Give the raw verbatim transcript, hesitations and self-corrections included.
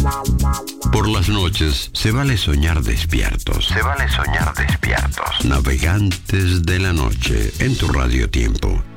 Por las noches se vale soñar despiertos. Se vale soñar despiertos. Navegantes de la noche en tu Radio Tiempo.